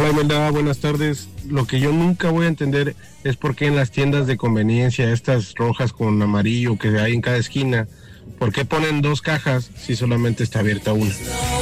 Hola Imelda, buenas tardes. Lo que yo nunca voy a entender es por qué en las tiendas de conveniencia, estas rojas con amarillo que hay en cada esquina, ¿por qué ponen 2 cajas si solamente está abierta una?